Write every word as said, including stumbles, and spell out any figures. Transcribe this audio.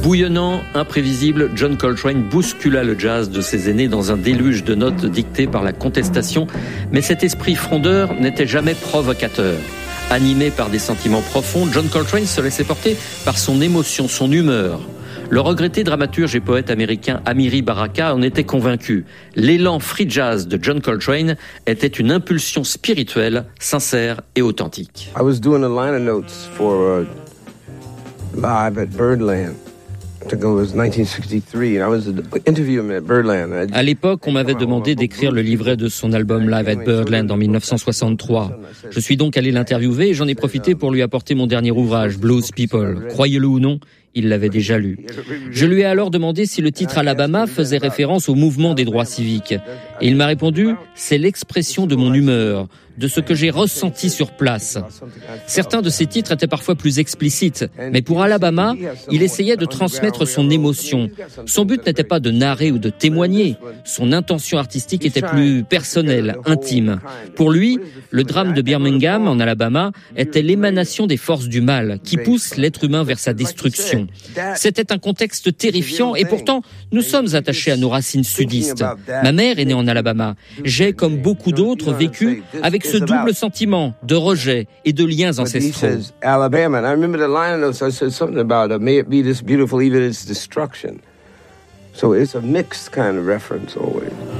Bouillonnant, imprévisible, John Coltrane bouscula le jazz de ses aînés dans un déluge de notes dictées par la contestation, mais cet esprit frondeur n'était jamais provocateur. Animé par des sentiments profonds, John Coltrane se laissait porter par son émotion, son humeur. Le regretté dramaturge et poète américain Amiri Baraka en était convaincu. L'élan free jazz de John Coltrane était une impulsion spirituelle, sincère et authentique. I was doing the liner notes for uh, live at Birdland. À l'époque, on m'avait demandé d'écrire le livret de son album Live at Birdland en dix-neuf cent soixante-trois. Je suis donc allé l'interviewer et j'en ai profité pour lui apporter mon dernier ouvrage, Blues People. Croyez-le ou non, il l'avait déjà lu. Je lui ai alors demandé si le titre Alabama faisait référence au mouvement des droits civiques. Et il m'a répondu, c'est l'expression de mon humeur, de ce que j'ai ressenti sur place. Certains de ses titres étaient parfois plus explicites, mais pour Alabama, il essayait de transmettre son émotion. Son but n'était pas de narrer ou de témoigner. Son intention artistique était plus personnelle, intime. Pour lui, le drame de Birmingham, en Alabama, était l'émanation des forces du mal, qui poussent l'être humain vers sa destruction. C'était un contexte terrifiant, et pourtant, nous sommes attachés à nos racines sudistes. Ma mère est née en Alabama. J'ai, comme beaucoup d'autres, vécu avec ce double sentiment de rejet et de liens ancestraux. Alabama, and I remember the line notes. I said something about uh, may it be this beautiful, even its destruction. So it's a mixed kind of reference always.